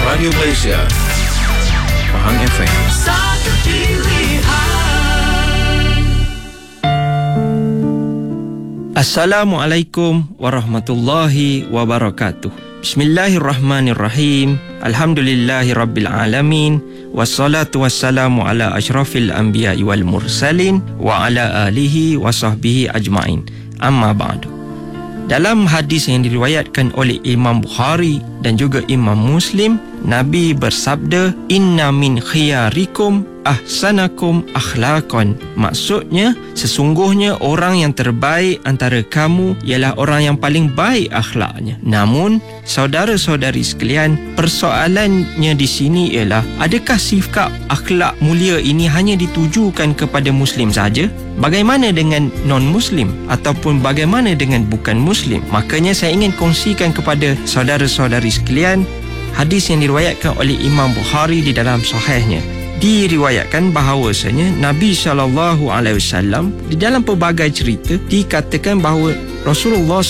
Radio Malaysia, Pahang FM. Satu pilihan. Assalamualaikum warahmatullahi wabarakatuh. Bismillahirrahmanirrahim. Alhamdulillahi rabbil alamin. Wassalatu wassalamu ala asyrafil anbiya'i wal mursalin wa ala alihi wa sahbihi ajma'in. Amma ba'du. Dalam hadis yang diriwayatkan oleh Imam Bukhari dan juga Imam Muslim, Nabi bersabda, "Inna min khiyarikum ahsanakum akhlaqan." Maksudnya, sesungguhnya orang yang terbaik antara kamu ialah orang yang paling baik akhlaknya. Namun, saudara-saudari sekalian, persoalannya di sini ialah, adakah sikap akhlak mulia ini hanya ditujukan kepada Muslim saja? Bagaimana dengan non-Muslim ataupun bagaimana dengan bukan Muslim? Makanya saya ingin kongsikan kepada saudara-saudari sekalian hadis yang diriwayatkan oleh Imam Bukhari di dalam sahihnya. Diriwayatkan bahawasanya Nabi SAW di dalam pelbagai cerita dikatakan bahawa Rasulullah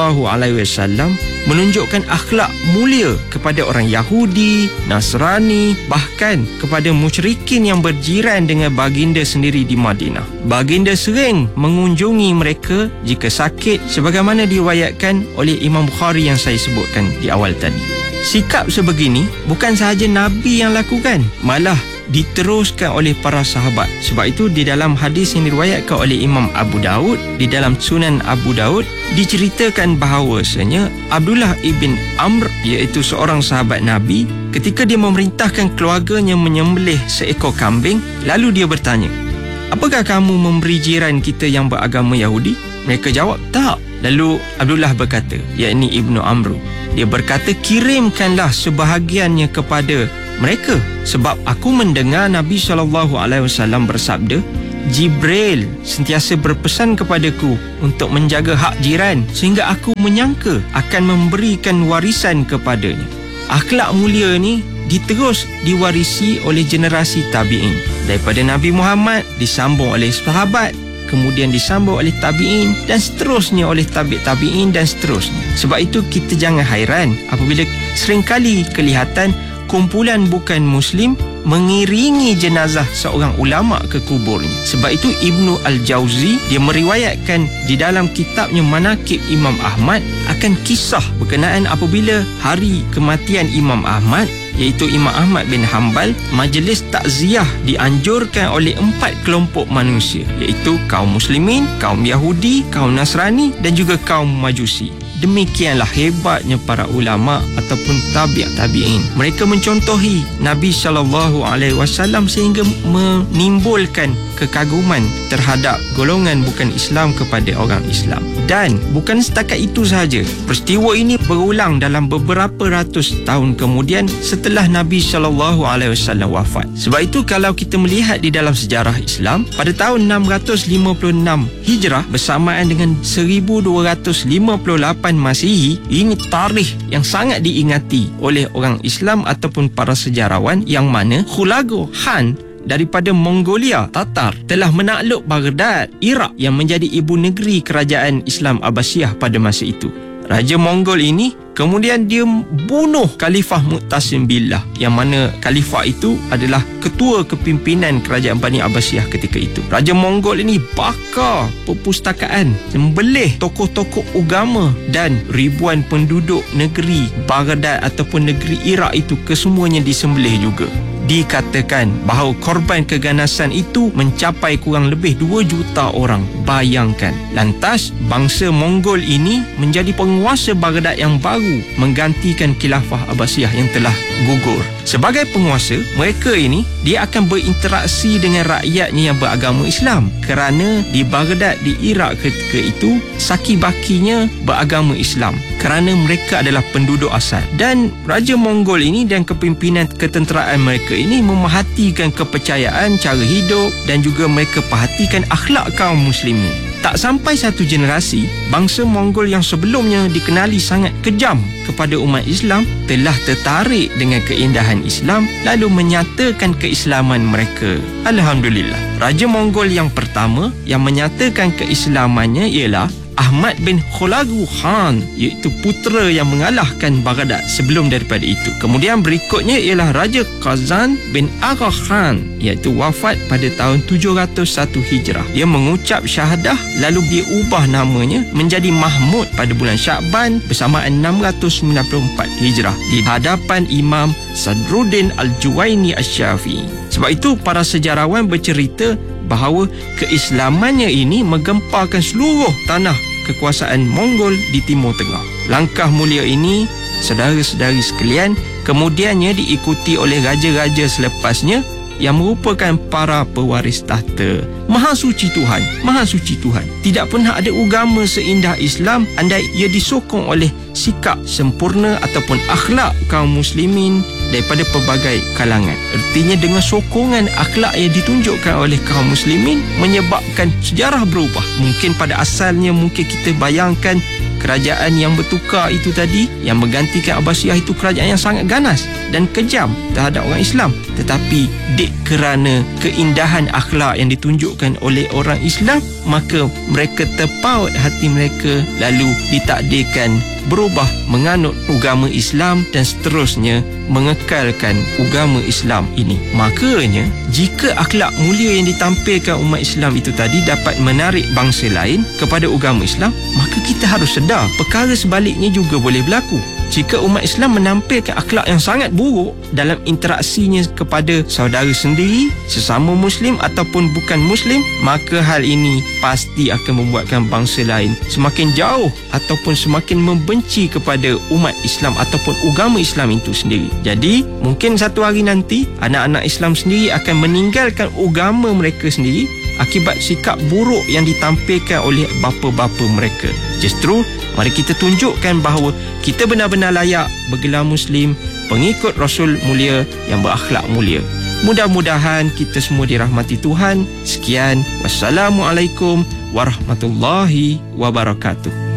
SAW menunjukkan akhlak mulia kepada orang Yahudi, Nasrani, bahkan kepada musyrikin yang berjiran dengan baginda sendiri di Madinah. Baginda sering mengunjungi mereka jika sakit, sebagaimana diriwayatkan oleh Imam Bukhari yang saya sebutkan di awal tadi. Sikap sebegini bukan sahaja Nabi yang lakukan, malah diteruskan oleh para sahabat. Sebab itu di dalam hadis yang diriwayatkan oleh Imam Abu Daud, di dalam Sunan Abu Daud, diceritakan bahawasanya Abdullah ibn Amr, iaitu seorang sahabat Nabi, ketika dia memerintahkan keluarganya menyembelih seekor kambing, lalu dia bertanya, "Apakah kamu memberi jiran kita yang beragama Yahudi?" Mereka jawab, "Tak." Lalu Abdullah berkata, yakni Ibnu Amr, dia berkata, "Kirimkanlah sebahagiannya kepada mereka, sebab aku mendengar Nabi SAW bersabda, Jibril sentiasa berpesan kepadaku untuk menjaga hak jiran, sehingga aku menyangka akan memberikan warisan kepadanya." Akhlak mulia ni diterus diwarisi oleh generasi tabi'in. Daripada Nabi Muhammad disambung oleh sahabat, kemudian disambung oleh tabi'in, dan seterusnya oleh tabi'in dan seterusnya. Sebab itu kita jangan hairan apabila seringkali kelihatan kumpulan bukan Muslim mengiringi jenazah seorang ulama ke kuburnya. Sebab itu Ibnu Al-Jauzi dia meriwayatkan di dalam kitabnya Manaqib Imam Ahmad akan kisah berkenaan apabila hari kematian Imam Ahmad, iaitu Imam Ahmad bin Hanbal, majlis takziah dianjurkan oleh 4 kelompok manusia, iaitu kaum Muslimin, kaum Yahudi, kaum Nasrani dan juga kaum Majusi. Demikianlah hebatnya para ulama ataupun tabi'in. Mereka mencontohi Nabi SAW sehingga menimbulkan kekaguman terhadap golongan bukan Islam kepada orang Islam. Dan bukan setakat itu sahaja. Peristiwa ini berulang dalam beberapa ratus tahun kemudian setelah Nabi SAW wafat. Sebab itu kalau kita melihat di dalam sejarah Islam, pada tahun 656 Hijrah bersamaan dengan 1258 Masihi, ini tarikh yang sangat diingati oleh orang Islam ataupun para sejarawan, yang mana Hulagu Khan daripada Mongolia Tatar telah menakluk Baghdad, Iraq, yang menjadi ibu negeri kerajaan Islam Abbasiyah pada masa itu. Raja Mongol ini kemudian dia bunuh Khalifah Mu'tasim Billah, yang mana Khalifah itu adalah ketua kepimpinan kerajaan Bani Abbasiyah ketika itu. Raja Mongol ini bakar perpustakaan, sembelih tokoh-tokoh agama, dan ribuan penduduk negeri Baghdad ataupun negeri Iraq itu kesemuanya disembelih juga. Dikatakan bahawa korban keganasan itu mencapai kurang lebih 2 juta orang. Bayangkan. Lantas bangsa Mongol ini menjadi penguasa Baghdad yang baru, menggantikan khilafah Abbasiyah yang telah gugur. Sebagai penguasa, mereka ini dia akan berinteraksi dengan rakyatnya yang beragama Islam, kerana di Baghdad, di Iraq ketika itu, saki-bakinya beragama Islam kerana mereka adalah penduduk asal. Dan Raja Mongol ini dan kepimpinan ketenteraan mereka ini memerhatikan kepercayaan, cara hidup, dan juga mereka perhatikan akhlak kaum muslimin. Tak sampai satu generasi, bangsa Mongol yang sebelumnya dikenali sangat kejam kepada umat Islam telah tertarik dengan keindahan Islam, lalu menyatakan keislaman mereka. Alhamdulillah. Raja Mongol yang pertama yang menyatakan keislamannya ialah Ahmad bin Khulagu Khan, iaitu putera yang mengalahkan Baghdad sebelum daripada itu. Kemudian berikutnya ialah Raja Qazan bin Agha Khan, iaitu wafat pada tahun 701 Hijrah. Dia mengucap syahadah lalu dia ubah namanya menjadi Mahmud pada bulan Syakban bersamaan 694 Hijrah di hadapan Imam Sadruddin Al-Juwaini Asy-Syafi'i. Sebab itu para sejarawan bercerita bahawa keislamannya ini menggemparkan seluruh tanah kekuasaan Mongol di Timur Tengah. Langkah mulia ini, saudara-saudari sekalian, kemudiannya diikuti oleh raja-raja selepasnya yang merupakan para pewaris tahta. Maha suci Tuhan, maha suci Tuhan. Tidak pernah ada agama seindah Islam andai ia disokong oleh sikap sempurna ataupun akhlak kaum muslimin daripada pelbagai kalangan. Artinya dengan sokongan akhlak yang ditunjukkan oleh kaum muslimin menyebabkan sejarah berubah. Mungkin pada asalnya mungkin kita bayangkan kerajaan yang bertukar itu tadi, yang menggantikan Abbasiyah itu kerajaan yang sangat ganas dan kejam terhadap orang Islam. Tetapi kerana keindahan akhlak yang ditunjukkan oleh orang Islam, maka mereka terpaut hati mereka lalu ditakdirkan berubah menganut agama Islam dan seterusnya mengekalkan agama Islam ini. Makanya jika akhlak mulia yang ditampilkan umat Islam itu tadi dapat menarik bangsa lain kepada agama Islam, maka kita harus sedar perkara sebaliknya juga boleh berlaku. Jika umat Islam menampilkan akhlak yang sangat buruk dalam interaksinya kepada saudara sendiri, sesama Muslim ataupun bukan Muslim, maka hal ini pasti akan membuatkan bangsa lain semakin jauh ataupun semakin membenci kepada umat Islam ataupun agama Islam itu sendiri. Jadi, mungkin satu hari nanti anak-anak Islam sendiri akan meninggalkan agama mereka sendiri akibat sikap buruk yang ditampilkan oleh bapa-bapa mereka. Justru, mari kita tunjukkan bahawa kita benar-benar layak bergelar Muslim, pengikut Rasul mulia yang berakhlak mulia. Mudah-mudahan kita semua dirahmati Tuhan. Sekian, wassalamualaikum warahmatullahi wabarakatuh.